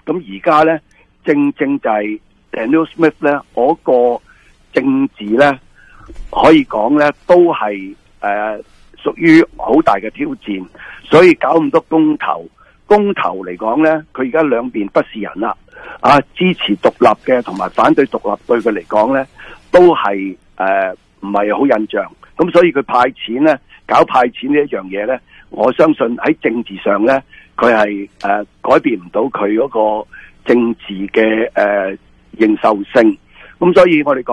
咁而家咧正正就係 Daniel Smith 咧嗰個政治咧，可以講咧都係屬於好大嘅挑戰，所以搞咁多公投嚟講咧，佢而家兩邊不是人啦，支持獨立嘅同埋反對獨立對佢嚟講咧，都係唔係好印象，咁所以佢派錢咧，搞派錢呢一樣嘢咧，我相信喺政治上咧，佢係改變唔到佢嗰個政治嘅認受性，咁所以我哋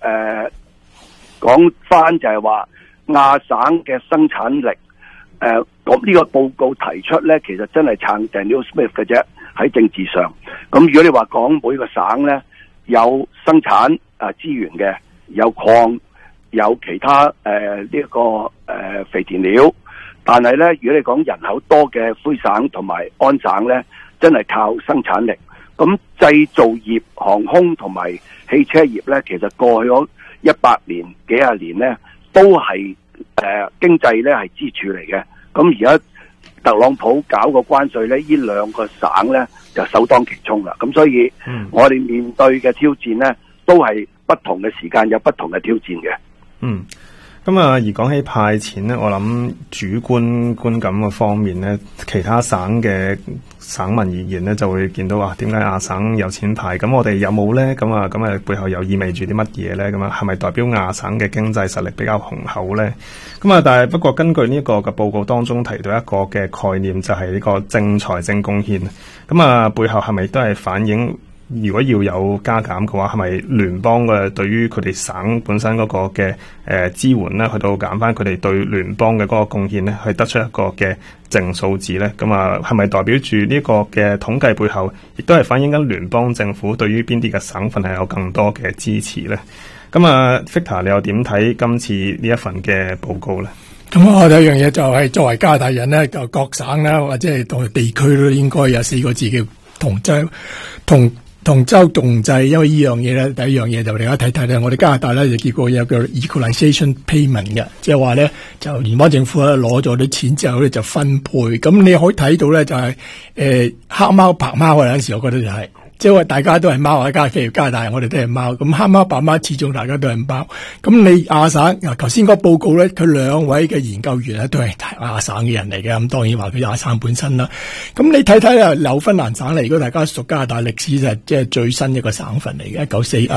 講翻就係話亞省嘅生產力，咁呢個報告提出咧，其實真係撐 Daniel Smith 嘅啫，喺政治上。咁如果你話講每個省咧有生產資源嘅，有礦，有其他肥田料，但係咧如果你講人口多嘅魁省同埋安省咧，真係靠生產力。咁製造業、航空同埋汽車業咧，其實過去嗰100年、幾廿年咧，都係經濟咧係支柱嚟嘅。咁而家特朗普搞個關稅咧，呢兩個省咧就首當其衝啦。咁所以我哋面對嘅挑戰咧，都係不同嘅時間有不同嘅挑戰嘅。 咁而講起派錢咧，我諗主觀觀感嘅方面咧，其他省嘅省民而言咧，就會見到話點解亞省有錢派，咁我哋有冇咧？咁背後又意味住啲乜嘢咧？咁係咪代表亞省嘅經濟實力比較雄厚咧？但係不過根據呢個嘅報告當中提到一個嘅概念，就係呢個正財政貢獻。背後係咪都係反映？如果要有加減嘅話，係咪聯邦嘅對於佢哋省本身嗰個嘅支援咧，去到減翻佢哋對聯邦嘅嗰個貢獻咧，去得出一個嘅正數字咧？係咪代表住呢個嘅統計背後，亦都係反映緊聯邦政府對於邊啲嘅省份係有更多嘅支持咧？Victor， 你又點睇今次呢一份嘅報告咧？ 我第一樣嘢就係作為加拿大人咧，就各省啦或者係同地區都應該有4個字嘅同舟共濟，因為呢樣嘢咧，第一樣嘢就大家睇睇咧，我哋加拿大咧就結果有個 equalization payment 嘅，即係話咧就聯邦政府咧攞咗啲錢之後咧就分配，咁你可以睇到咧就係黑貓白貓嘅，有陣時我覺得就係。即係話大家都係貓，加拿大我哋都係貓，咁黑貓白貓始終大家都係貓。咁你亞省頭先個報告咧，佢2位嘅研究員咧都係亞省嘅人嚟嘅，咁當然話佢亞省本身啦。咁你睇睇啊，紐芬蘭省嚟，如果大家熟加拿大歷史就係即係最新一個省份嚟嘅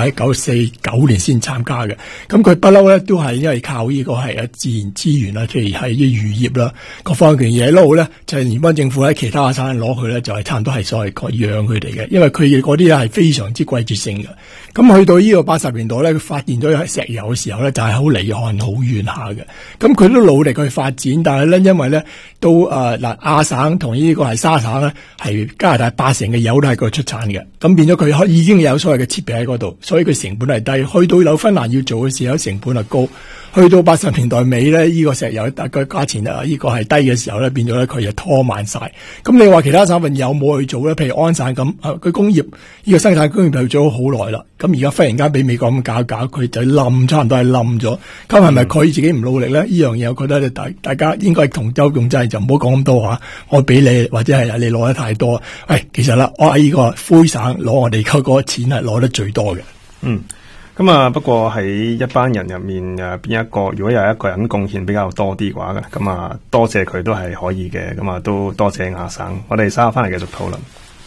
，1949年先參加嘅。咁佢不嬲咧都係因為靠呢個係自然資源啦，譬如係啲漁業啦，各方面嘅嘢一路咧就係聯邦政府喺其他亞省攞去咧就係差唔多係所謂養佢哋嘅，因為佢嗰啲咧係非常之季節性嘅，咁去到呢個80年代咧，佢發現咗石油嘅時候咧，就係好離岸好遠下嘅。咁佢都努力去發展，但係咧因為咧都亞省同呢個係沙省咧，係加拿大80%嘅油都係佢出產嘅，咁變咗佢已經有所謂嘅設備喺嗰度，所以佢成本係低。去到紐芬蘭要做嘅時候，成本係高。去到80年代尾咧，呢個石油大概價錢呢個係低嘅時候咧，變咗咧佢就拖慢晒。咁你話其他省份有冇去做咧？譬如安省咁，佢工業呢個生產工業就做咗好耐啦。咁而家忽然間俾美國咁搞，佢就差唔多係冧咗。咁係咪佢自己唔努力咧？呢樣嘢我覺得大家應該同舟共濟，就唔好講咁多話。我俾你或者係你攞得太多。其實啦，我喺呢個魁省攞我哋嗰個錢係攞得最多嘅。 不過喺一班人入面邊一個，如果有一個人貢獻比較多啲嘅話嘅，多謝佢都係可以嘅，都多謝亞省。我哋稍後翻嚟繼續討論。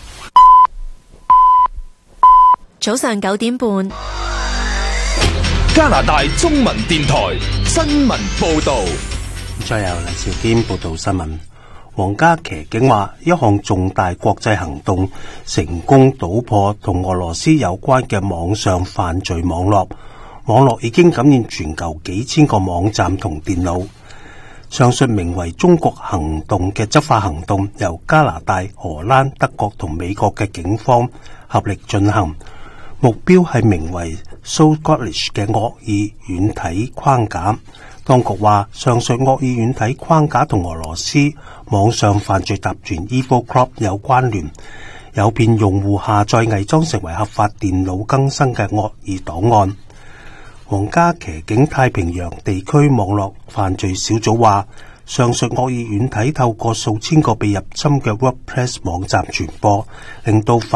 早上9點半， 加拿大中文電台新聞報道。 再由黎兆堅報道新聞。皇家騎警話，一項重大國際行動成功搗破同俄羅斯有關嘅網上犯罪網絡，網絡已經感染全球幾千個網站同電腦。上述名為中國行動嘅執法行動，由加拿大、荷蘭、德國同美國嘅警方合力進行，目標係名為 So Scottish 嘅惡意軟體框架。當局話，上述惡意軟體框架同俄羅斯網上犯罪集團 EvoCorp 有關聯，誘騙用戶下載偽裝成為合法電腦更新嘅惡意檔案。皇家騎警太平洋地區網絡犯罪小組話，上述惡意軟體透過數千個被入侵嘅 WordPress 網站傳播，令到